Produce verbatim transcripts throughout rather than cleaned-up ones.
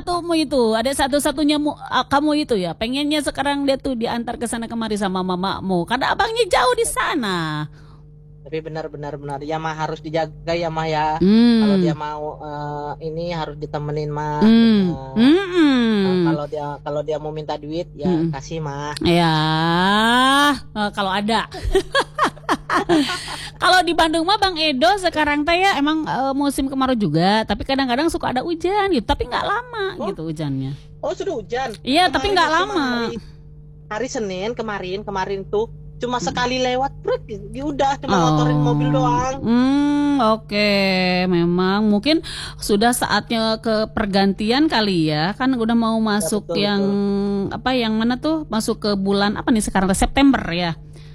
satumu itu, adik satu-satunya mu, ah, kamu itu ya, pengennya sekarang dia tuh diantar ke sana kemari sama mamamu, karena abangnya jauh di sana. Tapi benar-benar benar ya mah harus dijaga ya mah ya. Kalau dia Hmm. mau eh, ini harus ditemenin mah. Hmm. Eh, eh, Hmm. kalau dia kalau dia mau minta duit ya Hmm. kasih mah. Ya, eh, kalau ada. Kalau di Bandung mah Bang Edo sekarang teh ya emang eh, musim kemarau juga, tapi kadang-kadang suka ada hujan gitu, tapi nggak lama Oh, gitu hujannya. oh sudah hujan. Iya, tapi Kemarin nggak tuh cuma lama. hari hari Senin kemarin kemarin tuh cuma Hmm. sekali lewat, brek, ya udah cuma ngotorin mobil Oh, doang. hmm, oke. Memang mungkin sudah saatnya ke pergantian kali ya. Kan udah mau Ya masuk betul yang betul. apa yang mana tuh? Masuk ke bulan apa nih sekarang? September ya.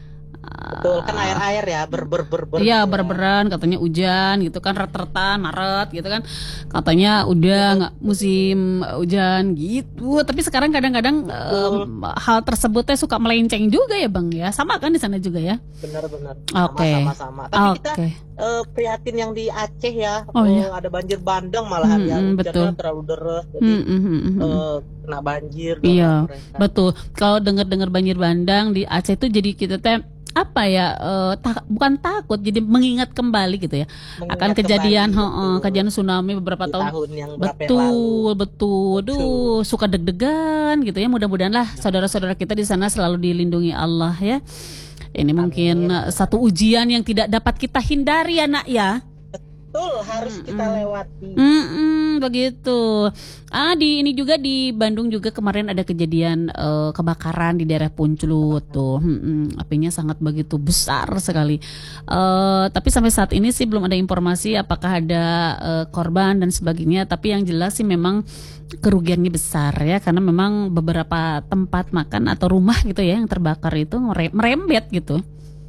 Betul kan Ah, air-air ya ber-ber ber-ber iya gitu ya. berberan katanya hujan gitu kan ret-retan Maret gitu kan katanya udah Betul nggak musim hujan gitu tapi sekarang kadang-kadang em, betul. hal tersebut teh suka melenceng juga ya Bang ya sama kan di sana juga ya. Benar-benar sama Oke, sama sama. Tapi kita oke. eh, prihatin yang di Aceh ya, Oh eh, ya. ada banjir bandang malahan ya, Mm-mm, hujannya betul. terlalu deras, jadi Mm-mm. eh, kena banjir dong Iya, mereka. betul. Kalau dengar-dengar banjir bandang di Aceh itu jadi kita teh apa ya eh, ta- bukan takut jadi mengingat kembali gitu ya akan Mengingat kejadian kembali heeh, betul kejadian tsunami beberapa di tahun tahun yang berapa yang lalu, betul betul betul. duh suka deg-degan gitu ya mudah-mudahan lah saudara-saudara kita di sana selalu dilindungi Allah ya ini mungkin Amin. eh, satu ujian yang tidak dapat kita hindari ya nak ya. Betul, harus kita Mm-mm. lewati. Mm-mm, begitu. Ah di ini juga di Bandung juga kemarin ada kejadian eh, kebakaran di daerah Punclut tuh. Mm-mm, apinya sangat begitu besar sekali. Eh, tapi sampai saat ini sih belum ada informasi apakah ada eh, korban dan sebagainya. Tapi yang jelas sih memang kerugiannya besar ya karena memang beberapa tempat makan atau rumah gitu ya yang terbakar itu mere- merembet gitu.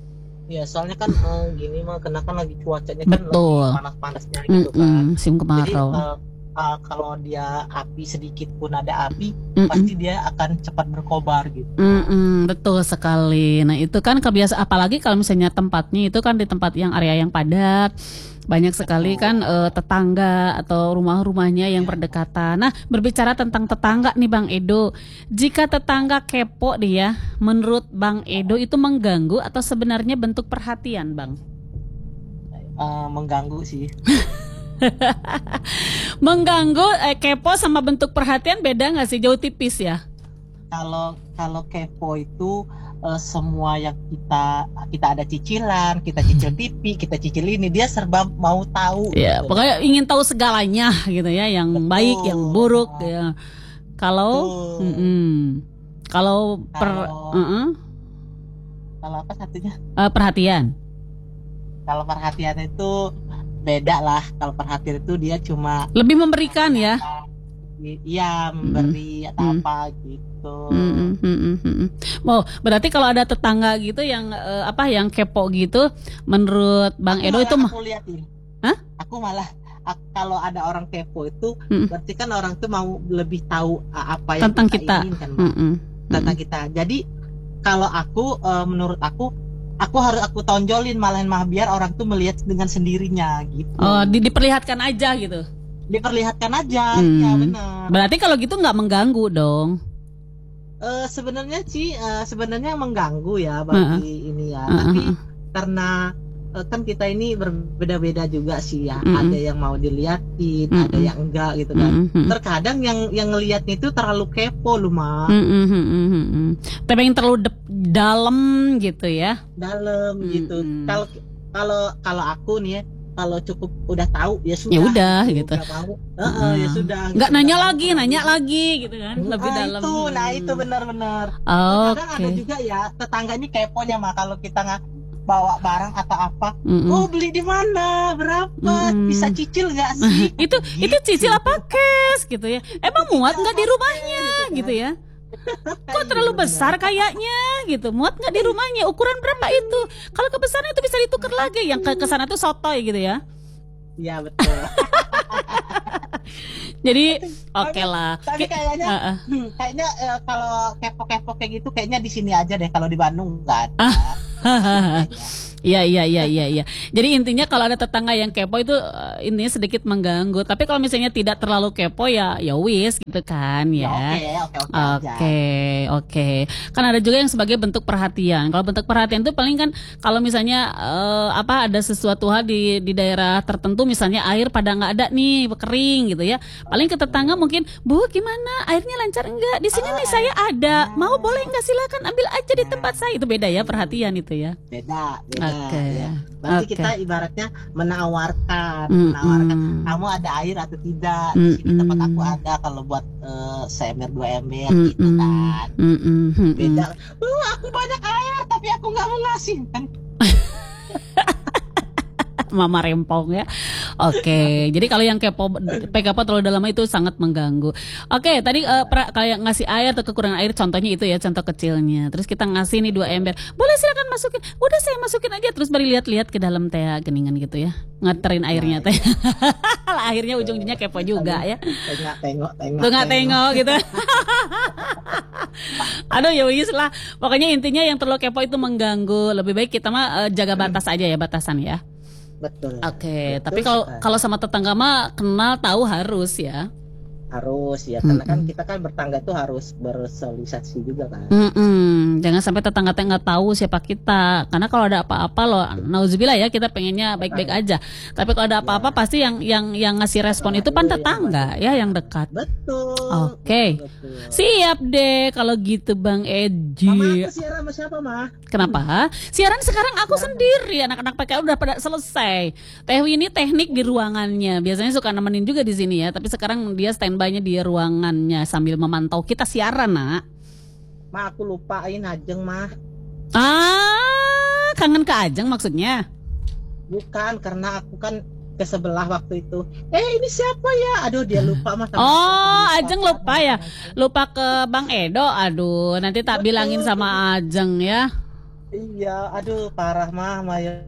Ya soalnya kan eh, gini mah karena kan lagi cuacanya kan lagi Betul. panas-panasnya gitu kan. Mm-mm, musim Jadi kemarau. eh, eh, kalau dia api sedikit pun ada api, Mm-mm. pasti dia akan cepat berkobar gitu. Mm-mm, betul sekali. Nah itu kan kebiasaan apalagi kalau misalnya tempatnya itu kan di tempat yang area yang padat, banyak sekali kan Betul. eh, tetangga atau rumah-rumahnya yang Ya. berdekatan. Nah berbicara tentang tetangga nih Bang Edo, jika tetangga kepo dia, menurut Bang Edo itu mengganggu atau sebenarnya bentuk perhatian Bang? Eh, mengganggu sih. Mengganggu eh, kepo sama bentuk perhatian beda nggak sih? Jauh tipis ya? Kalau kalau kepo itu eh, semua yang kita kita ada cicilan, kita cicil T V, kita cicil ini, dia serba mau tahu Ya, gitu. pokoknya ingin tahu segalanya gitu ya, yang baik, yang Betul. buruk ya. Kalau Betul. mm-mm. kalau per Kalau uh-uh, kalau apa satunya? eh, perhatian. Kalau perhatian itu beda lah. Kalau perhatian itu dia cuma Lebih memberikan kasih ya. apa, i- iya Mm-mm. memberi atau Mm. apa gitu. Mm-mm, mm-mm, mm-mm. Oh, berarti kalau ada tetangga gitu yang eh, apa yang kepo gitu, menurut Bang Aku Edo itu malah mah, aku liatin. hah? Aku malah ak- kalau ada orang kepo itu Mm-mm. berarti kan orang tuh mau lebih tahu a- apa yang Tentang kita kita. inginkan, Mbak. Mm-mm, Tentang mm-mm. kita. Jadi kalau aku eh, menurut aku aku harus aku tonjolin malahan mah biar orang tuh melihat dengan sendirinya gitu. Oh, di- diperlihatkan aja gitu. Diperlihatkan aja, Hmm. ya benar. Berarti kalau gitu nggak mengganggu dong. Eh, sebenarnya sih eh, sebenarnya mengganggu ya Heeh, bagi ini ya, heeh, tapi heeh. karena eh, kan kita ini berbeda-beda juga sih ya. Mm-mm. Ada yang mau diliatin, ada Mm-mm. yang enggak gitu kan. Mm-mm, mm-mm. Terkadang yang yang ngelihatnya itu terlalu kepo lu mah, Mm-mm, mm-mm, mm-mm. Tapi yang terlalu dep- dalam gitu ya. dalam gitu. Mm-mm. Kalau kalau kalau aku nih ya, kalau cukup udah tahu ya Ya sudah udah gitu. gitu. Nggak mau, Heeh, ya Heeh. sudah Nggak gitu. Nggak nanya mau lagi, terlalu. nanya lagi gitu kan, lebih Nah dalam. itu, nah itu Hmm. benar-benar. Terkadang ada Oke. juga ya tetangganya keponya mah kalau kita nggak bawa barang atau apa, Mm-mm. oh beli di mana, berapa, Mm-mm. bisa cicil nggak sih? Itu itu Gitu. cicil apa cash gitu ya? Emang muat nggak di rumahnya gitu ya? Kok terlalu Iya, besar benar. kayaknya gitu? Muat nggak di rumahnya? Ukuran berapa itu? Kalau kebesaran itu bisa ditukar lagi. Yang ke kesana tuh sotoy gitu ya. Iya betul. Jadi oke lah. Tapi Ki- kayaknya, Heeh. hmm, kayaknya eh, kalau kepo-kepo kayak gitu, kayaknya di sini aja deh. Kalau di Bandung nggak ada. Ah. Kayaknya. Iya iya iya iya iya. Jadi intinya kalau ada tetangga yang kepo itu uh, intinya sedikit mengganggu. Tapi kalau misalnya tidak terlalu kepo ya ya wis gitu kan ya. Ya, oke, oke, oke aja. Oke oke. Kan ada juga yang sebagai bentuk perhatian. Kalau bentuk perhatian itu paling kan kalau misalnya uh, apa ada sesuatu hal di di daerah tertentu misalnya air pada nggak ada nih kering gitu ya. Paling ke tetangga mungkin Bu gimana airnya lancar enggak? Di sini Oh, nih saya ada. ah. Mau boleh enggak silakan ambil aja di tempat saya. Itu beda ya perhatian itu ya. Beda, beda. Oke. Ya. Berarti Oke. kita ibaratnya menawarkan, Mm-mm. menawarkan kamu ada air atau tidak. Di sini Mm-mm. tempat aku ada kalau buat uh, seember dua ember Mm-mm. gitu kan. Mm-mm. Mm-mm. Beda. Uh, aku banyak air tapi aku nggak mau ngasih kan. Mama rempong ya. Oke, jadi kalau yang kepo P K P terlalu dalam itu sangat mengganggu. Oke, tadi uh, pra, kayak ngasih air atau kekurangan air contohnya itu ya, contoh kecilnya. Terus kita ngasih nih dua ember. Boleh silakan masukin. Udah saya masukin aja terus baru lihat-lihat ke dalam teh geningan gitu ya. Ngeterin airnya teh. Akhirnya ujung-ujungnya kepo juga ya. Tengok, tengok, tengok. Tuh nggak tengok gitu. Aduh ya wis lah. Pokoknya intinya yang terlalu kepo itu mengganggu. Lebih baik kita mah uh, jaga batas aja ya, batasan ya. Betul. Oke, Betul tapi kalau sekali. kalau sama tetangga mah kenal tahu harus ya. Harus ya, karena kan Mm-mm. kita kan bertangga tuh harus bersosialisasi juga kan. Mm-mm. Jangan sampai tetangga teh nggak tahu siapa kita. Karena kalau ada apa-apa loh, nauzubillah ya kita pengennya baik-baik aja. Tapi kalau ada apa-apa pasti yang yang yang ngasih respon itu kan tetangga ya yang dekat. Betul. Oke. Betul. Siap deh kalau gitu Bang Mama Eji. aku siaran sama siapa, Ma? Kenapa? Siaran sekarang aku sendiri, anak-anak P K L udah pada selesai. Teh ini teknik di ruangannya. Biasanya suka nemenin juga di sini ya, tapi sekarang dia standby-nya di ruangannya sambil memantau kita siaran, Nak. Ma, aku lupain Ajeng, Ma. Ah, kangen ke Ajeng maksudnya? Bukan, karena aku kan ke sebelah waktu itu. Eh, ini siapa ya? Aduh, dia lupa, Ma. sama Oh, aku. Ajeng lupa ya? Lupa ke Bang Edo. Aduh, nanti tak Betul. bilangin sama Ajeng ya. Iya, aduh parah, Ma. Maya.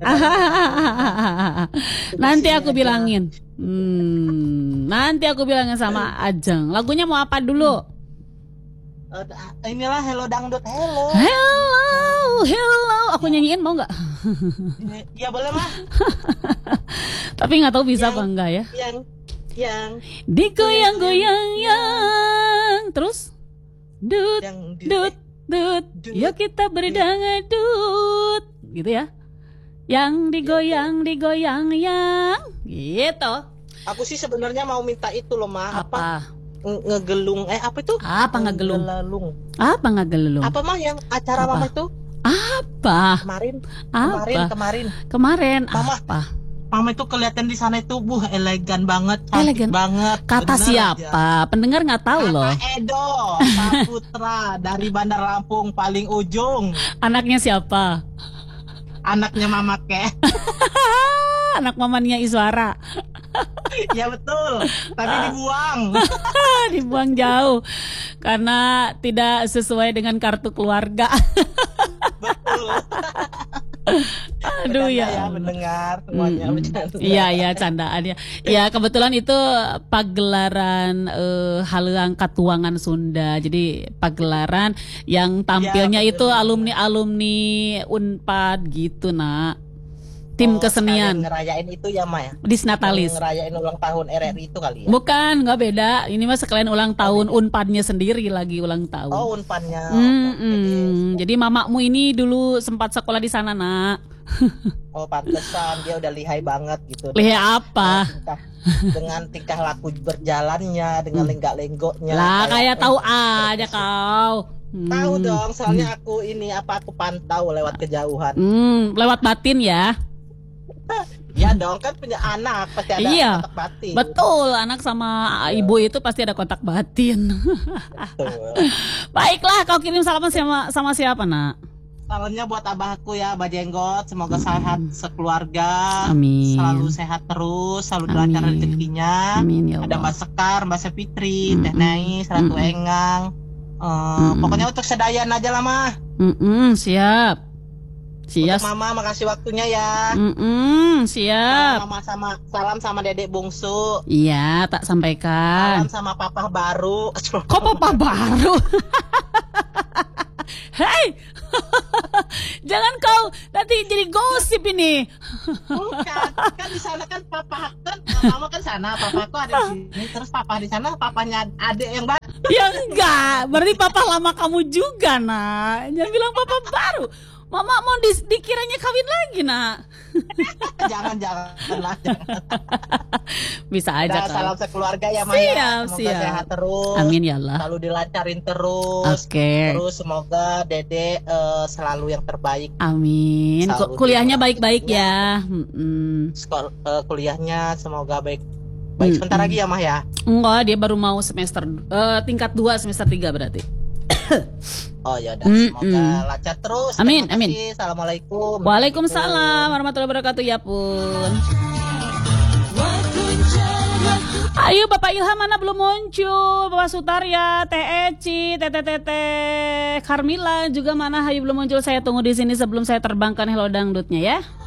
Nanti aku bilangin. Hmm, nanti aku bilangin sama Ajeng. Lagunya mau apa dulu? Uh, inilah Hello Dangdut, hello. Hello, hello. Aku nyanyiin mau nggak? Ya boleh, Ma. Tapi nggak tahu bisa Yang- apa enggak ya. Yang yang Digoyang-goyang yang. Terus? Dut, yang dut, dut. Dut. Yuk kita berdangadut. Gitu ya. Yang digoyang, digoyang yang. Gitu. Aku sih sebenarnya mau minta itu loh, Ma. Apa? Apa? Nge- Ngegelung. Eh, apa itu? Apa ngegelung? Ngegelung. Apa ngegelung? Apa, Ma, yang acara Apa? Mama itu? Apa? Kemarin. Kemarin, Apa? kemarin. Kemarin Mama. apa? Mama itu kelihatan di sana itu, buh, elegan banget, cantik Elegan. banget. Kata Bener siapa? aja. Pendengar nggak tahu loh. Kakak Edo, Saputra dari Bandar Lampung paling ujung. Anaknya siapa? Anaknya Mama Ke. Anak mamanya Iswara. Ya betul, tapi dibuang. Dibuang jauh karena tidak sesuai dengan kartu keluarga. Betul. Aduh Bercanda ya. ya mendengar semuanya. Mm-mm. Bercanda. Iya iya candaan ya. Ya kebetulan itu pagelaran eh, Haleang Katuangan Sunda. Jadi pagelaran yang tampilnya Ya, itu betul. alumni-alumni Unpad gitu, Nak. Tim Oh, kesenian sekalian ngerayain itu ya, Ma ya. Disnatalis. Ngerayain ulang tahun R R I itu kali ya. Bukan, nggak beda. Ini mah sekalian ulang tahun Unpadnya sendiri lagi ulang tahun. Oh, unpannya. Mm-mm. Jadi mamamu ini dulu sempat sekolah di sana, Nak. Oh, pantesan dia udah lihai banget gitu. Lihat apa? Tingkah- dengan tingkah laku berjalannya, dengan lenggak-lenggoknya. Lah kayak tahu aja kau. Hmm. Tahu dong, soalnya aku ini apa aku pantau lewat kejauhan. Hmm, lewat batin ya. Ya dong, kan punya anak pasti ada Iya. kontak batin. Betul, anak sama ibu itu pasti ada kontak batin. Betul. Baiklah, kau kirim salam sama sama siapa, Nak? Salamnya buat abahku ya, Abah Jenggot. Semoga sehat sekeluarga. Amin. Selalu sehat terus, selalu Amin. dilancar rezekinya. Amin ya Ada Allah. Mbak Sekar, Mbak Sepitri, Mm-mm. Teh Nais, Ratu Mm-mm. Engang. Eh, Mm-mm. Pokoknya untuk sedayan aja lah, Mah. Mm-mm, siap. Siap. Untuk Mama, makasih waktunya ya. Mm-mm, Salam siap. Mama sama salam sama Dedek bungsu. Iya, tak sampaikan. Salam sama Papa baru. Kok papa baru? Hei, Jangan kau nanti jadi gosip ini. Bukan, kan di sana kan papa kan mama kan sana, papa aku ada di sini, terus papa di sana, papanya adik yang baru. Ya enggak, berarti papa lama kamu juga, nak. Jangan bilang papa baru. Mama mau di, dikiranya kawin lagi, nak. Jangan jangan lah. Bisa aja kan. Salam sekeluarga ya Maya. Siap, Semoga siap. sehat terus. Amin ya Allah. Selalu dilancarin terus. Oke. Okay. Terus semoga Dede uh, selalu yang terbaik. Amin. Selalu kuliahnya baik-baik ya. Hmm. Skor, uh, kuliahnya semoga baik. Baik sebentar lagi ya Mah ya. Enggak, dia baru mau semester uh, tingkat dua semester tiga berarti. Oh ya udah, semoga lancar terus. Amin, amin. Assalamualaikum. Waalaikumsalam warahmatullahi wabarakatuh. Ya pun. Ayo Bapak Ilham mana belum muncul? Bapak Sutarya, Teh Eci, Tete Tete, Carmila juga mana? Ayo belum muncul. Saya tunggu di sini sebelum saya terbangkan Hello Dangdutnya ya.